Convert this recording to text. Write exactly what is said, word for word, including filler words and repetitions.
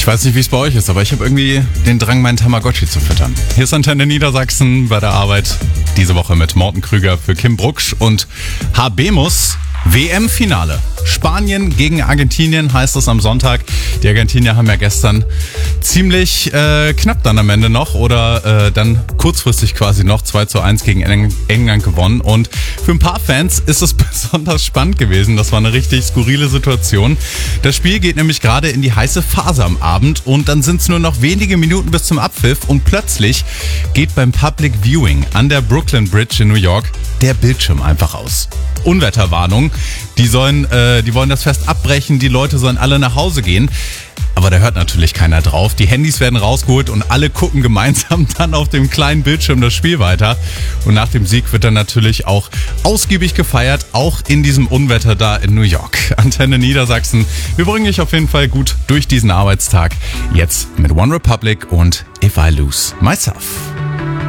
Ich weiß nicht, wie es bei euch ist, aber ich habe irgendwie den Drang, meinen Tamagotchi zu füttern. Hier ist Antenne Niedersachsen bei der Arbeit. Diese Woche mit Morten Krüger für Kim Brucksch und H B Mus. W M-Finale. Spanien gegen Argentinien heißt es am Sonntag. Die Argentinier haben ja gestern ziemlich äh, knapp dann am Ende noch oder äh, dann kurzfristig quasi noch zwei zu eins gegen Eng- England gewonnen. Und für ein paar Fans ist es besonders spannend gewesen. Das war eine richtig skurrile Situation. Das Spiel geht nämlich gerade in die heiße Phase am Abend und dann sind es nur noch wenige Minuten bis zum Abpfiff und plötzlich geht beim Public Viewing an der Brooklyn Bridge in New York der Bildschirm einfach aus. Unwetterwarnung. Die sollen, äh, die wollen das Fest abbrechen, die Leute sollen alle nach Hause gehen. Aber da hört natürlich keiner drauf. Die Handys werden rausgeholt und alle gucken gemeinsam dann auf dem kleinen Bildschirm das Spiel weiter. Und nach dem Sieg wird dann natürlich auch ausgiebig gefeiert, auch in diesem Unwetter da in New York. Antenne Niedersachsen, wir bringen euch auf jeden Fall gut durch diesen Arbeitstag. Jetzt mit One Republic und If I Lose Myself.